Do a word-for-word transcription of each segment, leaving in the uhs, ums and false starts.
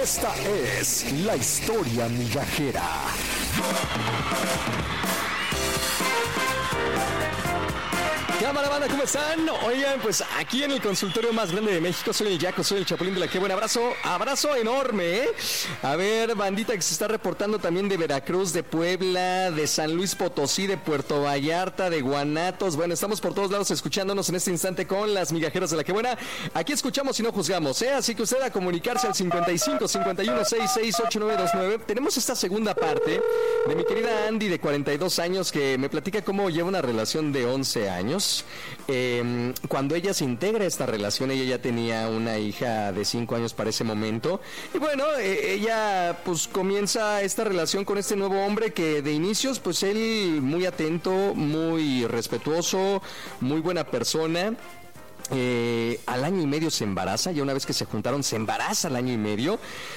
Esta es la historia migajera. Cámara, banda, ¿cómo están? Oigan, pues aquí en el consultorio más grande de México, soy el Yaco, soy el Chapulín de la que buen abrazo, abrazo enorme, ¿eh? A ver, bandita que se está reportando también de Veracruz, de Puebla, de San Luis Potosí, de Puerto Vallarta, de Guanatos. Bueno, estamos por todos lados escuchándonos en este instante con las migajeras de la que buena. Aquí escuchamos y no juzgamos, ¿eh? Así que usted a comunicarse al cincuenta y cinco, cincuenta y uno, sesenta y seis, ochenta y nueve veintinueve. Tenemos esta segunda parte de mi querida Andy, de cuarenta y dos años, que me platica cómo lleva una relación de once años. Eh, cuando ella se integra a esta relación, ella ya tenía una hija de cinco años para ese momento. Y bueno, eh, ella pues comienza esta relación con este nuevo hombre que de inicios, pues él muy atento, muy respetuoso, muy buena persona. Eh, al año y medio se embaraza, ya una vez que se juntaron se embaraza al año y medio.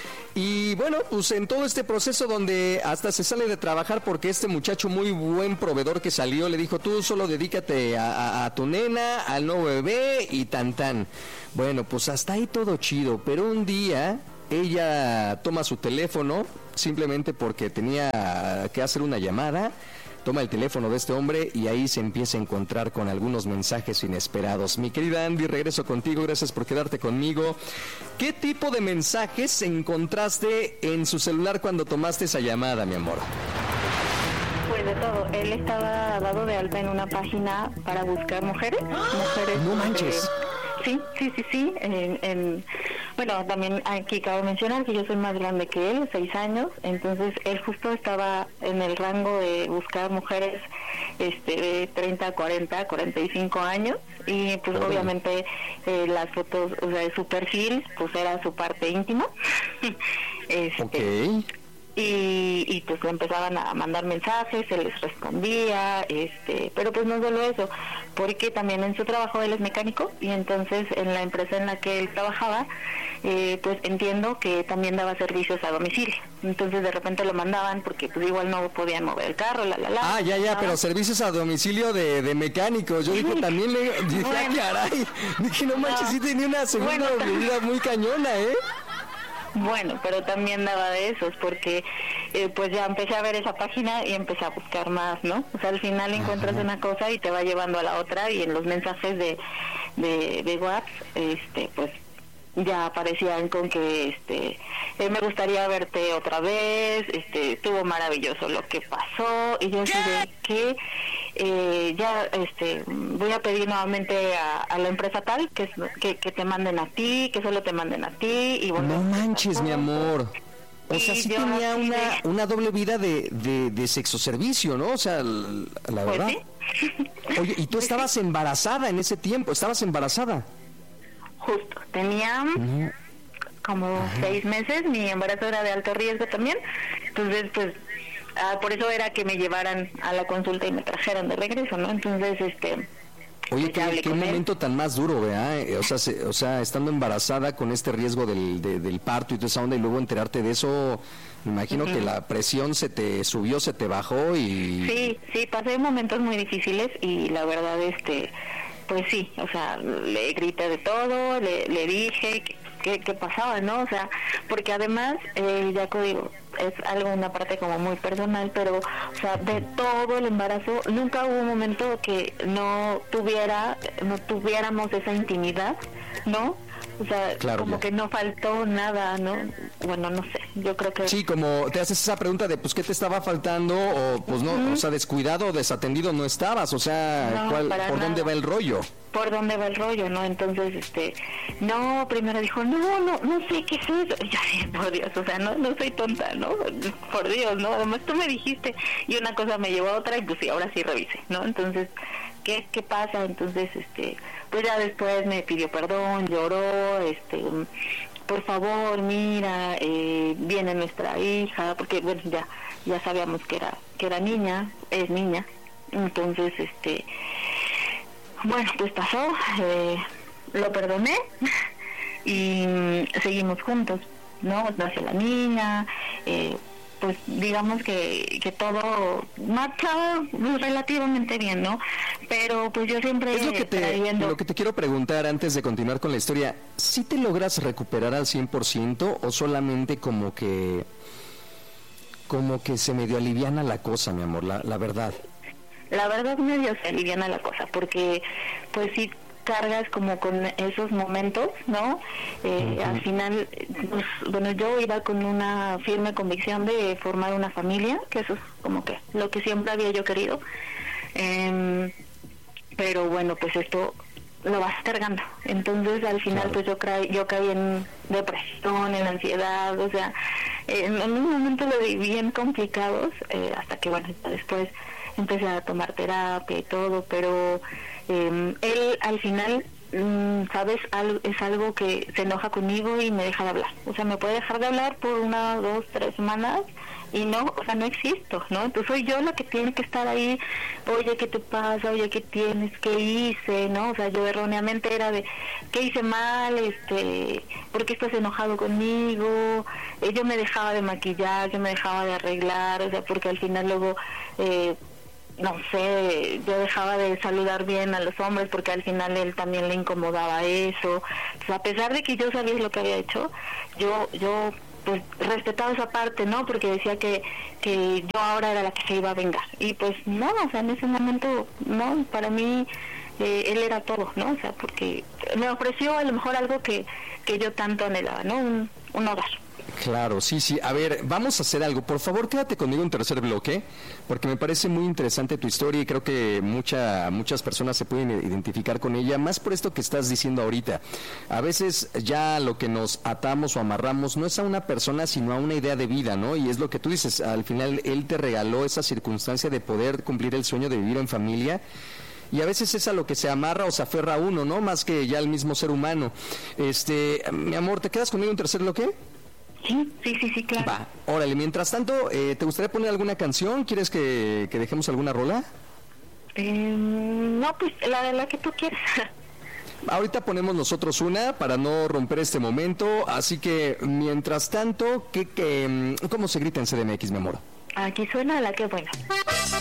Y bueno, pues en todo este proceso donde hasta se sale de trabajar porque este muchacho muy buen proveedor que salió le dijo: tú solo dedícate a, a, a tu nena, al nuevo bebé y tan tan. Bueno, pues hasta ahí todo chido, pero un día ella toma su teléfono simplemente porque tenía que hacer una llamada. Toma el teléfono de este hombre y ahí se empieza a encontrar con algunos mensajes inesperados. Mi querida Andy, regreso contigo, gracias por quedarte conmigo. ¿Qué tipo de mensajes encontraste en su celular cuando tomaste esa llamada, mi amor? Pues de todo. Él estaba dado de alta en una página para buscar mujeres. mujeres no manches. Eh, sí, sí, sí, sí. En, en, bueno, también aquí cabe mencionar que yo soy más grande que él, seis años. Entonces él justo estaba en el rango de buscar mujeres este, de treinta, cuarenta, cuarenta y cinco años. Y pues oh. obviamente eh, las fotos, o sea, de su perfil, pues era su parte íntima. este, ok. Y, y pues le empezaban a mandar mensajes, se les respondía, este, pero pues no solo eso, porque también en su trabajo él es mecánico y entonces en la empresa en la que él trabajaba, eh, pues entiendo que también daba servicios a domicilio, entonces de repente lo mandaban porque pues igual no podían mover el carro, la la la. Ah, ya, ya, pero servicios a domicilio de, de mecánicos, yo dije también, le dije, bueno, ah, caray, dije no manches, no, sí tenía una segunda bueno, vida muy cañona, ¿eh? Bueno, pero también daba de esos, porque eh, pues ya empecé a ver esa página y empecé a buscar más, ¿no? O sea, al final encuentras una cosa y te va llevando a la otra, y en los mensajes de, de, de WhatsApp, este, pues ya aparecían con que este eh, me gustaría verte otra vez, este estuvo maravilloso lo que pasó, y yo dije que eh, ya este voy a pedir nuevamente a, a la empresa tal que, que que te manden a ti, que solo te manden a ti. Y bueno, no manches, mi amor. O sea, sí tenía una, de... una doble vida de, de, de sexo servicio, ¿no? O sea, la, la verdad. Pues sí. Oye, y tú estabas embarazada en ese tiempo, estabas embarazada. Justo, tenía uh-huh. como uh-huh. seis meses, mi embarazo era de alto riesgo también, entonces pues ah, por eso era que me llevaran a la consulta y me trajeran de regreso, ¿no? Entonces, este... Oye, pues, qué, qué momento tan más duro, ¿verdad? O sea, se, o sea, estando embarazada con este riesgo del, de, del parto y toda esa onda, y luego enterarte de eso, me imagino uh-huh. que la presión se te subió, se te bajó y... Sí, sí, pasé momentos muy difíciles y la verdad, este... pues sí, o sea, le grité de todo, le, le dije qué que pasaba, ¿no? O sea, porque además, eh, ya que digo, es algo, una parte como muy personal, pero, o sea, de todo el embarazo, nunca hubo un momento que no tuviera, no tuviéramos esa intimidad, ¿no? O sea, claro, como ya. que no faltó nada, ¿no? Bueno, no sé, yo creo que... Sí, como te haces esa pregunta de, pues, ¿qué te estaba faltando? O, pues, no, uh-huh. o sea, descuidado o desatendido no estabas, o sea, no, ¿cuál, ¿por nada. dónde va el rollo? Por dónde va el rollo, ¿no? Entonces, este, no, primero dijo, no, no, no sé qué es eso. Y yo, sí, por Dios, o sea, no, no soy tonta, ¿no? Por Dios, ¿no? Además tú me dijiste, y una cosa me llevó a otra, y pues sí, ahora sí revisé, ¿no? Entonces, ¿qué, qué pasa? Entonces, este, pues ya después me pidió perdón, lloró, este, por favor, mira, eh, viene nuestra hija, porque, bueno, ya, ya sabíamos que era, que era niña, es niña, entonces, este... Bueno, pues pasó, eh, lo perdoné y seguimos juntos, ¿no? Nació la niña, eh, pues digamos que, que todo marchaba relativamente bien, ¿no? Pero pues yo siempre es lo que te trayendo... lo que te quiero preguntar antes de continuar con la historia. ¿Sí te logras recuperar al cien por ciento o solamente como que como que se medio aliviana la cosa, mi amor, la, la verdad? La verdad medio se aliviana la cosa, porque pues sí cargas como con esos momentos, ¿no? Eh, uh-huh. Al final, pues, bueno, yo iba con una firme convicción de formar una familia, que eso es como que lo que siempre había yo querido. Eh, pero bueno, pues esto lo vas cargando. Entonces al final claro. pues yo, cra- yo caí en depresión, en ansiedad, o sea, en, en un momento lo vi bien complicados, eh, hasta que bueno, después empecé a tomar terapia y todo, pero eh, él al final, mm, sabes, Al, es algo que se enoja conmigo y me deja de hablar. O sea, me puede dejar de hablar por una, dos, tres semanas y no, o sea, no existo, ¿no? Entonces soy yo la que tiene que estar ahí, oye, ¿qué te pasa? Oye, ¿qué tienes? ¿Qué hice? ¿No? O sea, yo erróneamente era de, ¿qué hice mal? Este, ¿por qué estás enojado conmigo? Eh, yo me dejaba de maquillar, yo me dejaba de arreglar, o sea, porque al final luego... Eh, no sé, yo dejaba de saludar bien a los hombres porque al final él también le incomodaba eso. Pues a pesar de que yo sabía lo que había hecho, yo yo pues respetaba esa parte, ¿no? Porque decía que que yo ahora era la que se iba a vengar. Y pues no, o sea, en ese momento, no, para mí eh, él era todo, ¿no? O sea, porque me ofreció a lo mejor algo que, que yo tanto anhelaba, ¿no? Un, un hogar. Claro, sí, sí. A ver, vamos a hacer algo. Por favor, quédate conmigo en tercer bloque, porque me parece muy interesante tu historia y creo que mucha, muchas personas se pueden identificar con ella, más por esto que estás diciendo ahorita. A veces ya lo que nos atamos o amarramos no es a una persona, sino a una idea de vida, ¿no? Y es lo que tú dices, al final él te regaló esa circunstancia de poder cumplir el sueño de vivir en familia. Y a veces es a lo que se amarra o se aferra a uno, ¿no? Más que ya el mismo ser humano. Este, mi amor, ¿te quedas conmigo en tercer bloque? Sí, sí, sí, sí, claro. Va, órale, mientras tanto, eh, ¿te gustaría poner alguna canción? ¿Quieres que, que dejemos alguna rola? Eh, no, pues la de la que tú quieras. Ahorita ponemos nosotros una para no romper este momento, así que mientras tanto, ¿qué, qué, ¿cómo se grita en C D M X, mi amor? Aquí suena la que buena.